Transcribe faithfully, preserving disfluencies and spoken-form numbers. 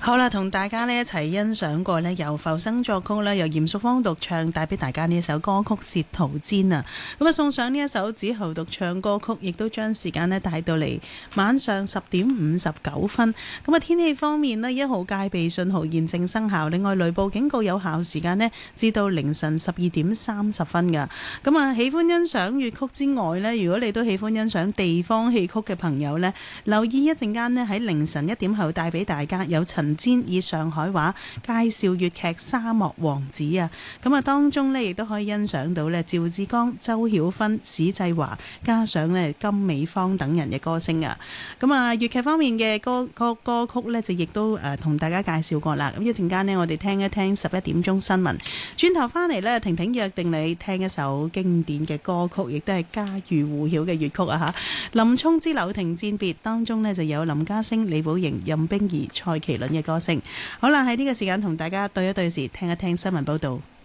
好啦，同大家呢一齊欣賞過呢由浮生作曲啦，由嚴淑芳獨唱，帶俾大家呢一首歌曲《舌頭尖》啊。咁啊，送上呢一首子豪獨唱歌曲，亦都將時間呢帶到嚟晚上十點五十九分。咁啊，天氣方面呢，一號戒備信號現正生效，另外雷暴警告有效時間呢至到凌晨十二點三十分噶。咁啊，喜歡欣賞粵曲之外呢，如果你都喜歡欣賞地方戲曲嘅朋友呢，留意一陣間呢喺凌晨一點後帶俾大家有陳煎以上海話介紹粵劇《沙漠王子》啊。咁啊，當中呢亦都可以欣賞到呢趙志剛、周曉芬、史濟華，加上呢金美芳等人嘅歌聲啊。咁啊，粵劇方面嘅歌歌歌曲呢，就亦都誒同大家介紹過啦。咁一陣間呢，我哋聽一聽十一點鐘新聞，轉頭翻嚟呢，婷婷約定你聽一首經典嘅歌曲，亦都係家喻戶曉嘅粵曲啊嚇。林沖之柳亭餞別當中呢，就有林家聲、李寶瑩、任冰兒、蔡麒麟嘅歌聲。好啦，喺呢個時間同大家對一對時，聽一聽新聞報導。